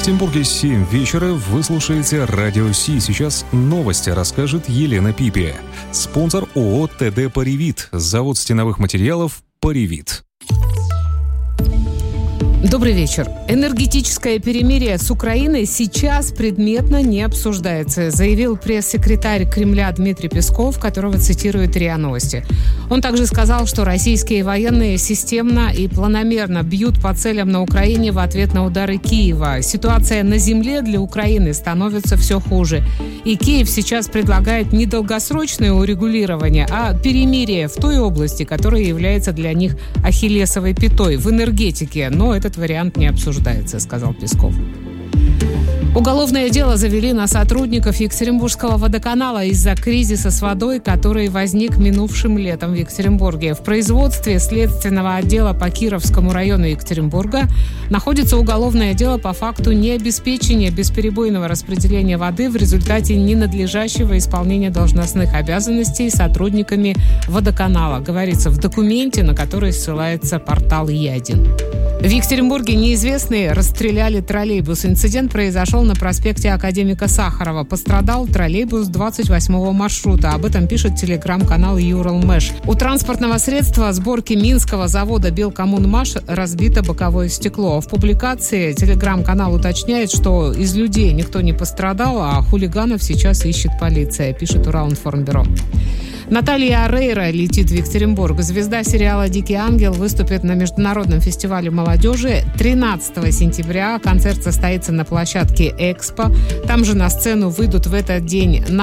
Екатеринбурге 7 вечера. Вы слушаете Радио Си. Сейчас новости расскажет Елена Пипи. Спонсор ООО ТД «Поривит». Завод стеновых материалов «Поривит». Добрый вечер. Энергетическое перемирие с Украиной сейчас предметно не обсуждается, заявил пресс-секретарь Кремля Дмитрий Песков, которого цитирует РИА Новости. Он также сказал, что российские военные системно и планомерно бьют по целям на Украине в ответ на удары Киева. Ситуация на земле для Украины становится все хуже. И Киев сейчас предлагает не долгосрочное урегулирование, а перемирие в той области, которая является для них ахиллесовой пятой в энергетике. Но этот вариант не обсуждается, сказал Песков. Уголовное дело завели на сотрудников Екатеринбургского водоканала из-за кризиса с водой, который возник минувшим летом в Екатеринбурге. В производстве следственного отдела по Кировскому району Екатеринбурга находится уголовное дело по факту необеспечения бесперебойного распределения воды в результате ненадлежащего исполнения должностных обязанностей сотрудниками водоканала, говорится в документе, на который ссылается портал Е1. В Екатеринбурге неизвестные расстреляли троллейбус. Инцидент произошел на проспекте Академика Сахарова. Пострадал троллейбус 28-го маршрута. Об этом пишет телеграм-канал Юралмэш. У транспортного средства сборки Минского завода Белкоммунмаш разбито боковое стекло. В публикации телеграм-канал уточняет, что из людей никто не пострадал, а хулиганов сейчас ищет полиция, пишет Уралинформбюро. Наталья Орейро летит в Екатеринбург. Звезда сериала «Дикий ангел» выступит на Международном фестивале молодежи 13 сентября. Концерт состоится на площадке «Экспо». Там же на сцену выйдут в этот день